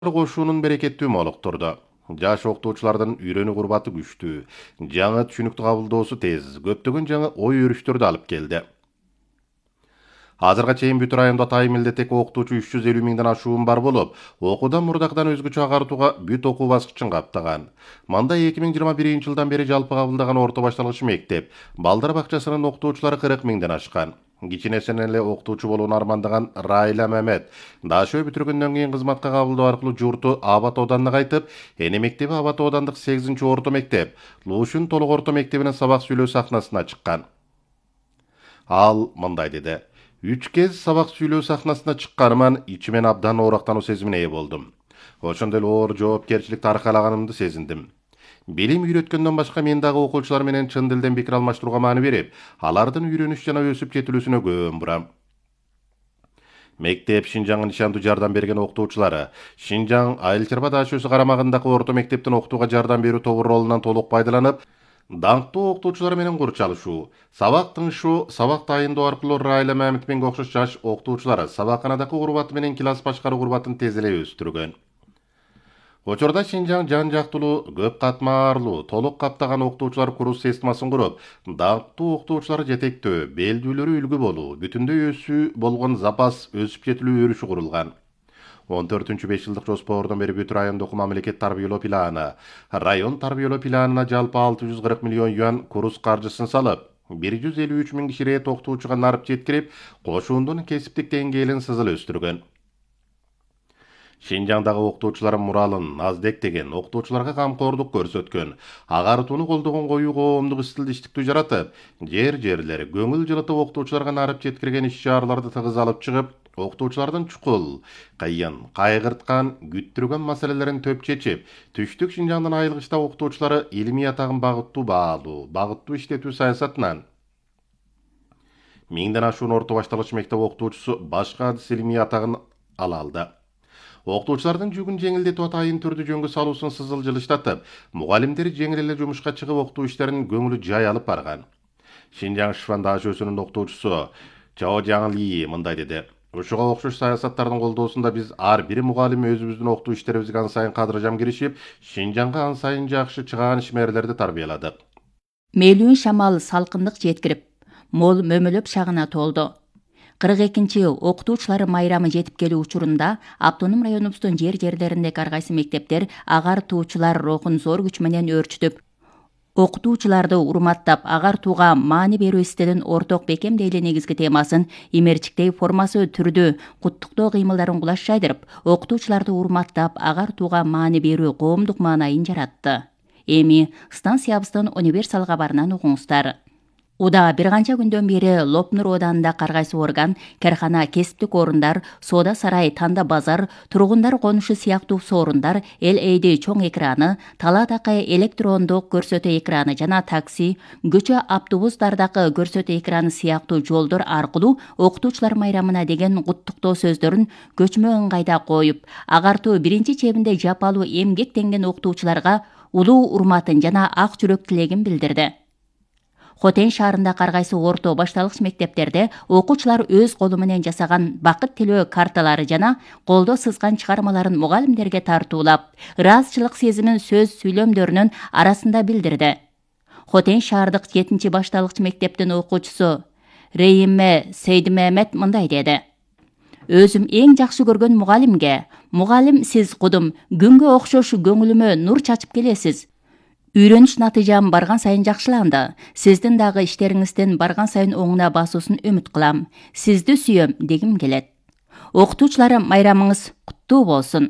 кошуунун берекеттүү молуктурду. Жаш окутуучулардын үйрөнүү курбаты күчтүү, жаңы түшүнүктү кабылдоосу тез, көптөгөн жаңы ой өрүштөрдү алып келди. Азырга чейин бүт райондо атайын милдеттеги окутуучу 350 миңден ашуун бар болуп, окуудан мурдакыдан өзгөчө агартууга бүт окуу баскычын каптаган. Мында 2021 жылдан бери жалпы кабылдаган орто башталгыч мектеп, балдар бакчасынын окутуучулары 40 миңден ашкан. Кичинесинен эле окутуучу болууну армандаган Райла Мамет дашөө бүтүргөндөн кийин кызматка кабылдоо аркылуу журту Абат Оданына кайтып, эне мектеби Абат Одандык 8-орто мектеп, Лушун толук орто мектебинин сабак сүйлөө сахнасына чыккан. Ал мындай деди: 3 кез сабак сүйлөө сахнасына чыкканыман ичимен абдан оорактануу сезимине ээ болдум. Ошондой эле оор жоопкерчиликти аркалаганымды сезиндим. Билим үйрөткөндөн башка мен дагы окуучулар менен чын дилден пикир алмаштырууга маани берип, алардын үйрөнүш жана өсүп жетилүүсүнө көңүл бурам. Мектеп Шинжаңдын ишандуу жардам берген окутуучулары Шинжаң айыл чарба дашөөсү карамагындагы орто мектептин окутууга жардам берүү тобу ролунан толук пайдаланып, даңктуу окутуучулар менен курчалышуу, сабак тыңшуу, сабак дайындоо аркылуу Райла Мамитовго окшош жаш окутуучулар сабакканадагы курбаты менен класс башкаруу курбатын тез эле өстүргөн. Учурда Шинжаң жан жактылуу, көп катмарлуу, толук каптаган окутуучулар курс системасын куруп, даңктуу окутуучулар жетектөө, белдүүлөрү үлгү болуу, бүтүндөй өсүү болгон запас өсүп жетилүү өрүшү курулган. 14-5 жылдык жоспордон бери бүт райондогу мамлекет тарбиялоо планы, район тарбиялоо планына жалпы 640 миллион юан курс каржысын салып, 153 миң кишиге окутуучуга нарып жеткирип, кошуундун кесиптик деңгээлин сызыл өстүргөн. Шинжаңдагы окутуучулар муралын Наздек деген окутуучуларга камкордук көрсөткөн, агартууну колдогон коюу коомдук стилдиштиктүү жаратып, жерлери көңүл жылытып окутуучуларга нарып жеткирген иш-чараларды тыгыз алып чыгып, окутуучулардын чукул, кыйын, кайгырткан, күттүргөн маселелерин төп чечип, түштүк Шинжаңдын айылгычта окутуучулары илимий атагын багыттуу баалуу, багыттуу иштетүү саясатынан 1000ден ашуун орто башталгыч мектеп окутуучусу башка адыс илимий атагын ала алды. Окутуучулардын жүгүн жеңилдетип атайын түрдүү жөнгө салуусун сызыл жылыштатып, мугалимдер жеңил эле жумушка чыгып окутуу иштерин көңүлү жай алып барган. Шинжаң Шифан дашөөсүнүн окутуучусу Чао Жаңли мындай деди: Ушуга окшош саясаттардын колдоосунда биз ар бир мугалим өзүбүздүн окутуу иштерибизге ан сайын кадыржам киришип, Шинжаңга ан сайын жакшы чыгаан ишмерлерди тарбияладык. Мейлүүн шамал салкындык жеткирип, мол мөмөлөп шагына толду. 42-окутуучулар майрамы жетип келүү учурунда автоном районубуздун жерлериндеги ар кайсы мектептер агартуучулар рухун зор күч менен өөрчүтүп, окутуучуларды урматтап, агартууга маани берүү истедин орток бекем дейли негизги темасын имерчиктей формасы түрдүү куттуктоо кыймылдарын кулаш жайдырып, окутуучуларды урматтап, агартууга маани берүү коомдук маанайын жаратты. Эми станциябыздын универсал кабарынан угуңуздар. Уда бир канча күндөн бери Лопнур Оданында ар кайсы орган, кархана, кесиптик орундар, соода сарай, танда базар, тургундар конушу сыяктуу соорундар, LED чоң экраны, талаадагы электрондук көрсөтүү экраны жана такси, көчө автобустардагы көрсөтүү экраны сыяктуу жолдор аркылуу окутуучулар майрамына деген куттуктоо сөздөрүн көчмө ыңгайда коюп, агартуу биринчи чебинде жапалуу эмгектенген окутуучуларга улуу урматын жана ак жүрөк тилегин билдирди. Хотен шаарында ар кайсы орто башталгыч мектептерде окуучулар өз колу менен жасаган бакыт тилөө карталары жана колдо сызган чыгармаларын мугалимдерге тартуулап, ыраазычылык сезимин сөз сүйлөмдөрүнүн арасында билдирди. Хотен шаардык 7 башталгыч мектептин окуучусу Рейиме Сейдимемет мындай деди: Өзүм эң жакшы көргөн мугалимге, мугалим сиз кудум күнгө окшош көңүлүмө нур чачып келесиз. Үйрөнүш натыйжам барган сайын жакшыланды. Сиздин дагы иштериңиздин барган сайын оңуна басуусын үмүт кылам. Сизди сүйөм дегим келет. Окутуучулар майрамыңыз куттуу болсун.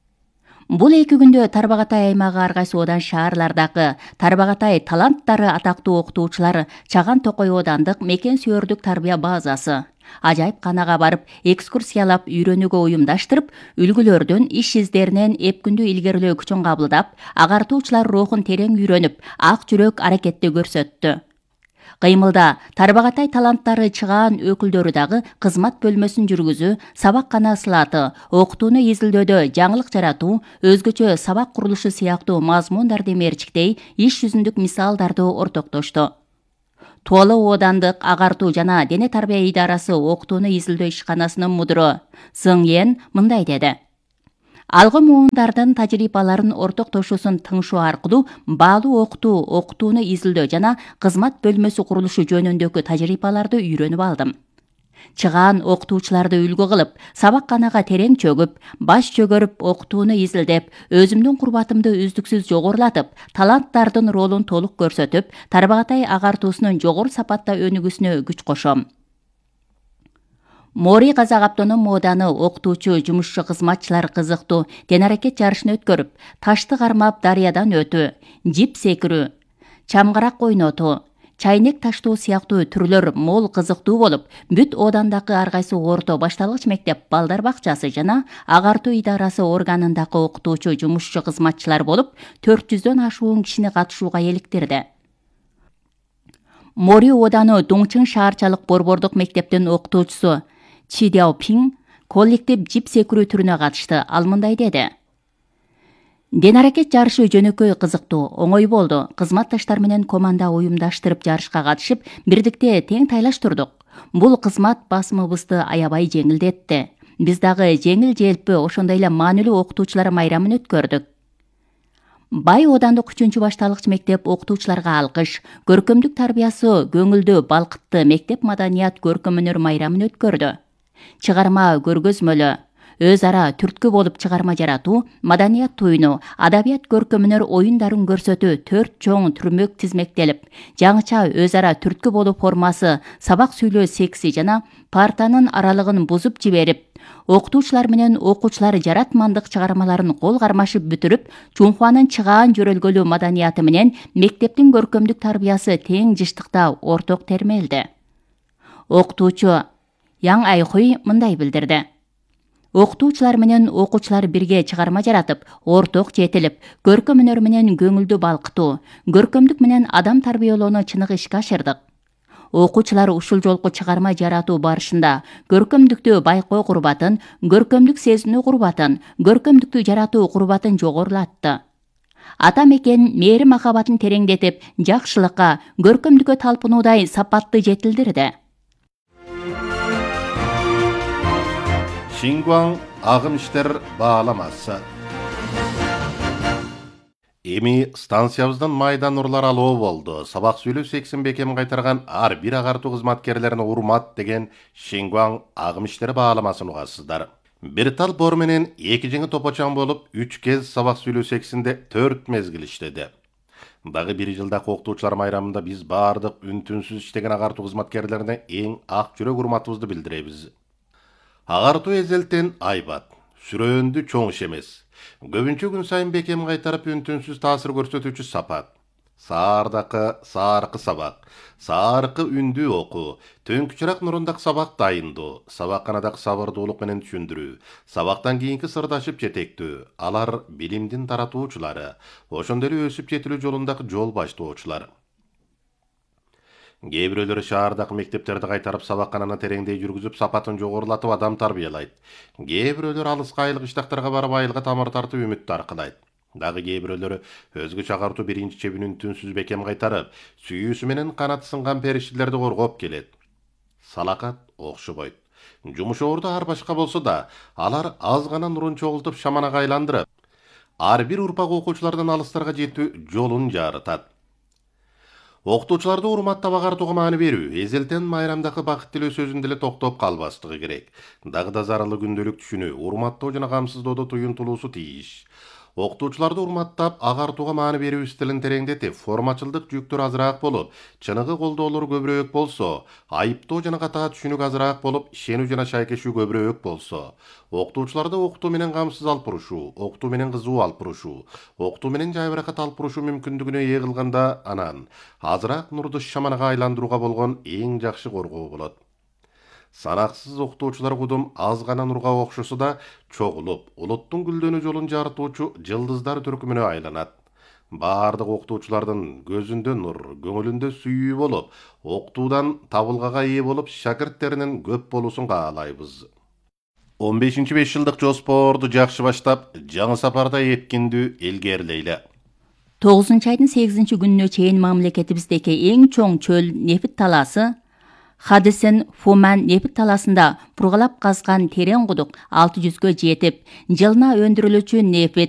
Бул 2 күндө Тарбағатай аймагы ар кайсы одан шаарлардагы Тарбағатай таланттары атактуу окутуучулар Чаган Токой Одандык мекен сүйөрдүк тарбия базасы ажайыпканага барып, экскурсиялап, үйрөнүүгө уюмдаштырып, үлгүлөрдүн иш издеринен эпкүндүү илгерилөө күчүн кабылдап, агартуучулар рухун терең үйрөнүп, ак жүрөк аракетти көрсөттү. Кыймылда Тарбағатай таланттары чыгаан өкүлдөрү дагы кызмат бөлмөсүн жүргүзүү, сабаккана сылаты, окутууну изилдөөдө жаңылык жаратуу, өзгөчө сабак курулушу сыяктуу мазмундарды мерчиктей, иш жүзүндүк мисалдарды ортоктошту. Туалы Одандык агартуу жана дене тарбия идарасы окутууну изилдөө ишканасынын мудуру Зыңен мындай деди: Алгы муундардын тажрыйбаларын ортоктошуусун тыңшоо аркылуу баалуу окутууну изилдөө жана кызмат бөлмөсү курулушу жөнүндөгү тажрыйбаларды үйрөнүп алдым. Чыгаан окутуучуларды үлгү кылып, сабакканага терең чөгүп, баш чөгөрүп окутууну изилдеп, өзүмдүн курбатымды үздүксүз жогорулатып, таланттардын ролун толук көрсөтүп, тарбағатай агартуусунун жогору сапатта өнүгүүсүнө күч кошом. Мори Казак автоном мооданы окутуучу, жумушчу кызматчылар кызыктуу тен аракет жарышын өткөрүп, ташты кармап дарыядан өтүү, жип секирүү, чамгарак ойнотуу, чайнек таштоо сыяктуу түрлөр мол кызыктуу болуп, бүт оодандагы ар кайсы орто башталгыч мектеп балдар бакчасы жана агартуу идарасы органындагы окутуучу, жумушчу кызматчылар болуп, 400дөн ашуун кишини катышууга эликтирди. Мори ооданы Дуңчың шаарчалык борбордук мектептин окутуучусу Чи Дяопин коллектив жип секирүү түрүнө катышты. Ал мындай деди: Ден аракет жарышы жөнөкөй кызыктуу, оңой болду. Кызматташтар менен команда уюмдаштырып жарышка катышып, бирдикте тең тайлаштырдык. Бул кызмат басымыбызды аябай жеңилдетти. Биз дагы жеңил желпи, ошондой эле маанилүү окутуучулар майрамын өткөрдүк. Бай оодандык 3 башталгыч мектеп окутуучуларга алкыш, көркөмдүк тарбиясы көңүлдүү балкытты мектеп маданият көркөм өнөр майрамын өткөрдү. Чыгарма көргөзмөлө, өз ара түрткү болуп чыгарма жаратуу, маданият оюну, адабият көркөм өнөр оюндарын көрсөтүү 4 чоң түрмөк тизмектелип, жаңыча өз ара түрткү болуу формасы, сабак сүйлөө секси жана партанын аралыгын бузуп жиберип, окутуучулар менен окуучулар жаратмандык чыгармаларын кол кармашып бүтүрүп, Чунхуанын чыгаан жөрөлгөлүү маданияты менен мектептин көркөмдүк тарбиясы тең жыштыкта орток термелди. Окутуучу Яң Айхуй мындай билдирди: Окутуучулар менен окуучулар бирге чыгарма жаратып, орток жетилип, көркөм өнөр менен көңүлдү балкытуу, көркөмдүк менен адам тарбиялоону чыныгы ишке ашырдык. Окуучулар ушул жолку чыгарма жаратуу барышында көркөмдүктү байкоо курбатын, көркөмдүк сезинүү курбатын, көркөмдүктү жаратуу курбатын жогорулатты. Ата мекен мээри махабатын тереңдетип, жакшылыкка, көркөмдүккө талпынуудай сапатты жетилдирди. Шингуан агым иштер бааламасы. Эми станциябыздан майдан нурлар алуу болду. Сабак сүйлөө 80 бекем кайтарган ар бир агартуу кызматкерлерине урмат деген Шингуан агым иштер бааламасын угасыздар. Бир тал бор менен 2 жеңи топочан болуп, 3 кез сабак сүйлөө 80де 4 мезгил иштеди. Дагы 1 жылдак окутуучулар майрамында биз баардык үн-түнсүз иштеген агартуу кызматкерлерине эң ак жүрөк урматыбызды билдиребиз. Агартуу эзелтен айбат, сүрөөндү чоң иш эмес. Көбүнчө күн сайын бекем кайтарып үн-түнсүз таасир көрсөтүүчү сапат. Сааркы сабак, сааркы үндүү окуу, төңкүчүрак нурундак сабак дайындоо, сабакканадак сабырдуулук менен түшүндүрүү, сабактан кийинки сырдашып жетектөө, алар билимдин таратуучулары, ошондой эле өсүп жетилүү жолундагы жол баштоочулар. Кээ бирөөлөрү шаардагы мектептерди кайтарып сабаккананы тереңдей жүргүзүп, сапатын жогорулатып адам тарбиялайт. Кээ бирөөлөр алыска айылык иштактарга барып айылга тамыр тартып үмүттү аркылайт. Дагы кээ бирөөлөрү өзгөчө агартуу 1 чебин түнсүз бекем кайтарып, сүйүүсү менен канаты сынган периштелерди коргоп келет. Салакат окшобойт. Жумуш орду ар башка болсо да, алар аз гана нурун чогултуп шаманага айландырып, ар бир урпак окуучулардан алыстарга жетүү жолун жарытат. Окутуучуларды урматтап агартууга маани берүү, эзелтен майрамдагы бакыт тилөө сөзүндө эле токтоп калбастыгы керек. Дагы да зарылы күндөлүк түшүнүү, урматтоо жана камсыздоодо туюнтулуусу тийиш. Окутуучуларды урматтап агартууга маани берүү стилин тереңдетип, формачылдык жүктөр азыраак болуп, чыныгы колдоолор көбүрөөк болсо, айыптоо жана катаа түшүнүк азыраак болуп, ишенүү жана шайкешүү көбүрөөк болсо, окутуучуларды окутуу менен камсыз алып бурушуу, окутуу менен кызуу алып бурушуу, окутуу менен жайбыракат алып бурушуу мүмкүндүгүнө ээ кылганда, анан азыраак нурду шаманага айландырууга болгон эң жакшы коргоо болот. Санаксыз окутуучулар кудум аз гана нурга окшосо да чогулуп, улуттун гүлдөнүү жолун жарытуучу жылдыздар түркүмүнө айланат. Баардык окутуучулардын көзүндө нур, көңүлүндө сүйүү болуп, окутуудан табылгага ээ болуп, шакирттеринин көп болуусун каалайбыз. 15 5 жылдык жоспорду жакшы баштап, жаңы сапарда эткиндүү илгерлейле. 9 айдын 8 күнүнө чейин мамлекетибиздеги эң чоң чөл нефит талаасы Хадисен Фуман нефт таласында пургалап казган терең кудук 600гө жетип, жылына өндүрүлүүчү нефт